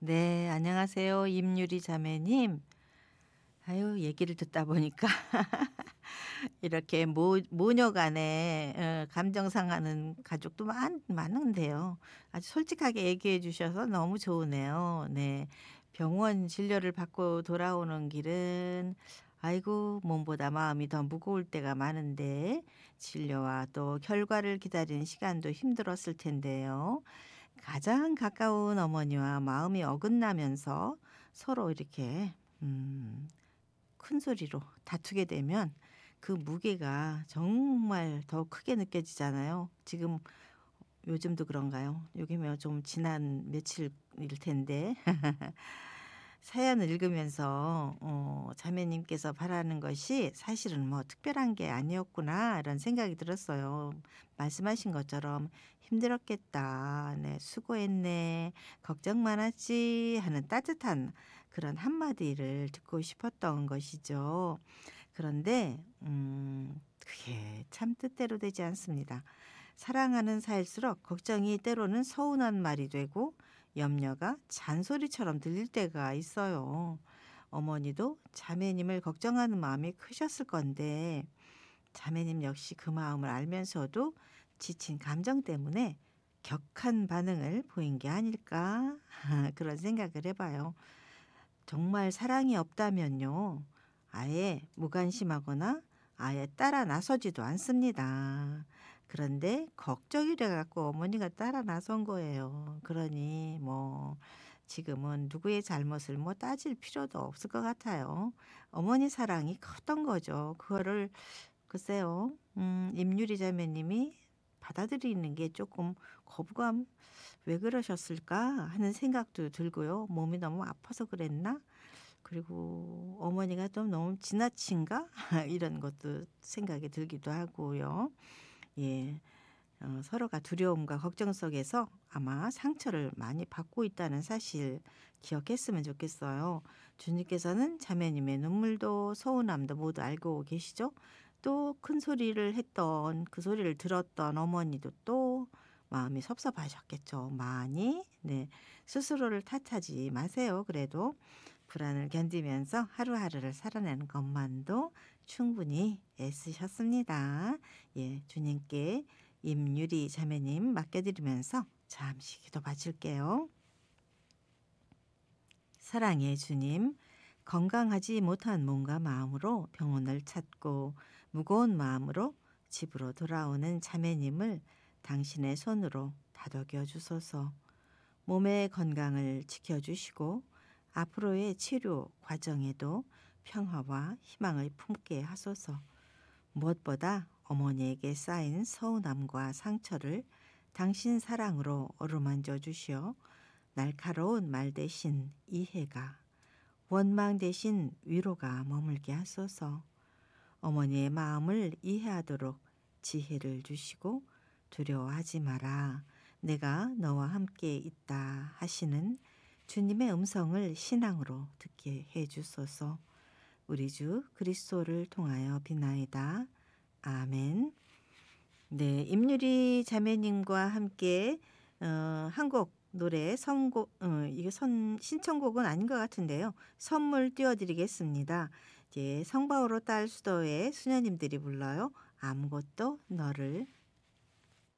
네, 안녕하세요. 임유리 자매님. 아유, 얘기를 듣다 보니까 이렇게 모녀 간에 감정 상하는 가족도 많은데요. 아주 솔직하게 얘기해 주셔서 너무 좋으네요. 네. 병원 진료를 받고 돌아오는 길은 아이고, 몸보다 마음이 더 무거울 때가 많은데 진료와 또 결과를 기다리는 시간도 힘들었을 텐데요. 가장 가까운 어머니와 마음이 어긋나면서 서로 이렇게 음 큰 소리로 다투게 되면 그 무게가 정말 더 크게 느껴지잖아요. 지금 요즘도 그런가요? 요즘에 좀 지난 며칠일 텐데 사연을 읽으면서 자매님께서 바라는 것이 사실은 뭐 '특별한 게 아니었구나.' 이런 생각이 들었어요. 말씀하신 것처럼 "힘들었겠다. 네. 수고했네. 걱정 많았지." 하는 따뜻한 그런 한마디를 듣고 싶었던 것이죠. 그런데 그게 참 뜻대로 되지 않습니다. 사랑하는 사이일수록 걱정이 때로는 서운한 말이 되고 염려가 잔소리처럼 들릴 때가 있어요. 어머니도 자매님을 걱정하는 마음이 크셨을 건데 자매님 역시 그 마음을 알면서도 지친 감정 때문에 격한 반응을 보인 게 아닐까 그런 생각을 해봐요. 정말 사랑이 없다면요. 아예 무관심하거나 아예 따라 나서지도 않습니다. 그런데 걱정이 돼 갖고 어머니가 따라 나선 거예요. 그러니 뭐 지금은 누구의 잘못을 뭐 따질 필요도 없을 것 같아요. 어머니 사랑이 컸던 거죠. 그거를 글쎄요. 임유리 자매님이 받아들이는 게 조금 거부감 '왜 그러셨을까?' 하는 생각도 들고요. '몸이 너무 아파서 그랬나?' 그리고 '어머니가 좀 너무 지나친가?' 이런 것도 생각이 들기도 하고요. 예. 서로가 두려움과 걱정 속에서 아마 상처를 많이 받고 있다는 사실 기억했으면 좋겠어요. 주님께서는 자매님의 눈물도 서운함도 모두 알고 계시죠? 또 큰 소리를 했던 그 소리를 들었던 어머니도 또 마음이 섭섭하셨겠죠. 많이. 네. 스스로를 탓하지 마세요. 그래도 불안을 견디면서 하루하루를 살아내는 것만도 충분히 애쓰셨습니다. 예, 주님께 임유리 자매님 맡겨드리면서 잠시 기도 바칠게요. 사랑의 주님, 건강하지 못한 몸과 마음으로 병원을 찾고 무거운 마음으로 집으로 돌아오는 자매님을 당신의 손으로 다독여 주소서. 몸의 건강을 지켜주시고 앞으로의 치료 과정에도 평화와 희망을 품게 하소서. 무엇보다 어머니에게 쌓인 서운함과 상처를 당신 사랑으로 어루만져 주시어 날카로운 말 대신 이해가, 원망 대신 위로가 머물게 하소서. 어머니의 마음을 이해하도록 지혜를 주시고 두려워하지 마라. 내가 너와 함께 있다 하시는 주님의 음성을 신앙으로 듣게 해 주소서. 우리 주 그리스도를 통하여 비나이다. 아멘. 네, 임유리 자매님과 함께 한 곡 노래 선곡 이게 선 신청곡은 아닌 것 같은데요. 선물 띄워 드리겠습니다. 이제 성바오로 딸 수도의 수녀님들이 불러요. 아무것도 너를